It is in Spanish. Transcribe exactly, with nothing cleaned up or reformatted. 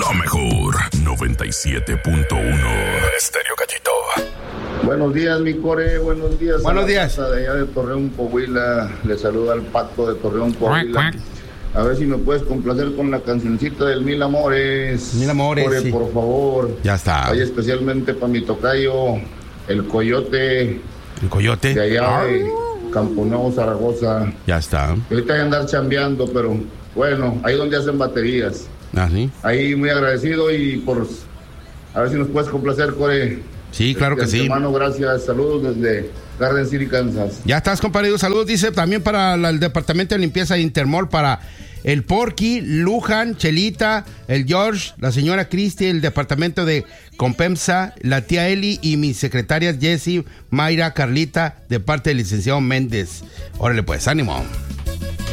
La mejor noventa y siete punto uno Estéreo Cachito. Buenos días, mi core, buenos días. Buenos días. De allá de Torreón, Coahuila, le saluda al Paco de Torreón, Coahuila. A ver si me puedes complacer con la cancioncita del Mil Amores. Mil Amores, Core, sí. por favor. Ya está. Ahí especialmente para mi tocayo, el Coyote. El Coyote. De allá de Campo Nuevo, Zaragoza. Ya está. Ahorita hay que andar chambeando, pero bueno, ahí donde hacen baterías. Ah, sí. Ahí muy agradecido y por... A ver si nos puedes complacer, Core. Sí, claro que sí. Hermano, gracias. Saludos desde Garden City, Kansas. Ya estás, compadre. Saludos, dice también para la, el departamento de limpieza de Intermol, para el Porky, Luján, Chelita, el George, la señora Cristi, el departamento de Compensa, la tía Eli y mis secretarias Jessie, Mayra, Carlita, de parte del licenciado Méndez. Órale pues, ánimo.